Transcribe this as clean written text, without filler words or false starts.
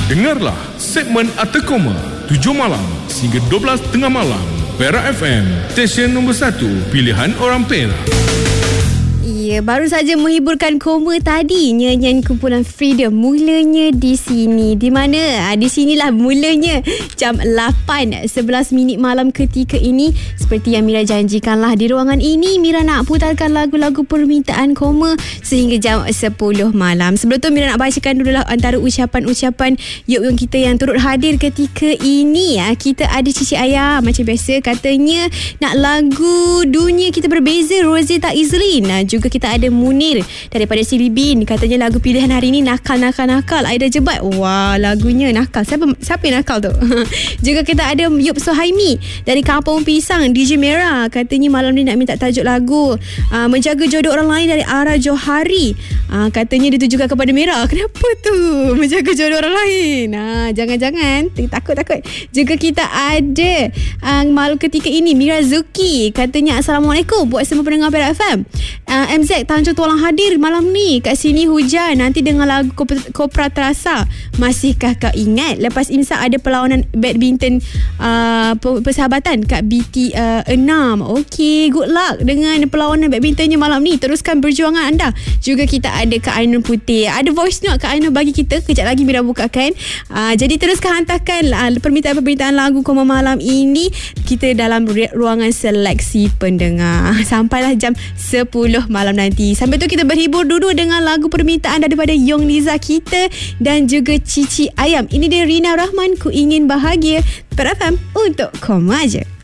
Dengarlah segmen Arta Koma 7 malam hingga 12 tengah malam. Perak FM, stesen nombor 1 pilihan orang Perak. Ya, baru saja menghiburkan Koma tadi, nyanyian kumpulan Freedom. Mulanya di sini. Di mana? Di sinilah mulanya jam 8.11 malam ketika ini. Seperti yang Mira janjikanlah, di ruangan ini Mira nak putarkan lagu-lagu permintaan Koma sehingga jam 10 malam. Sebelum tu Mira nak bacakan dulu lah antara ucapan-ucapan Yok kita yang turut hadir ketika ini. Kita ada Cici Ayah macam biasa, katanya nak lagu Dunia Kita Berbeza, Rozita Izlin. Juga kita ada Munir daripada Silibin, katanya lagu pilihan hari ini Nakal Aida Jebat. Wah, lagunya nakal. Siapa yang nakal tu? Juga kita ada Yop Sohaimi dari Kampung Pisang, DJ Merah, katanya malam ni nak minta tajuk lagu Menjaga Jodoh Orang Lain dari Ara Johari. Katanya ditujukan kepada Merah. Kenapa tu menjaga jodoh orang lain? Jangan-jangan takut. Juga kita ada malam ketika ini Mira Zuki, katanya Assalamualaikum buat semua pendengar Perak FM. MZ Tanjung Tualang hadir malam ni. Kat sini hujan, nanti dengan lagu Kopra Terasa. Masihkah kau ingat? Lepas imsak ada perlawanan badminton persahabatan kat BT 6. Okey, good luck dengan perlawanan badmintonnya malam ni. Teruskan perjuangan anda. Juga kita ada Kak Ainul Putih. Ada voice note Kak Ainul bagi kita. Kejap lagi Mira bukakan. Jadi teruskan hantarkan permintaan lagu Koma malam ini. Kita dalam ruangan seleksi pendengar sampailah jam 10 malam nanti. Sampai tu kita berhibur dulu dengan lagu permintaan daripada Yong Liza kita dan juga Cici Ayam. Ini dia Rina Rahman, Ku Ingin Bahagia. Perak FM untuk Koma je.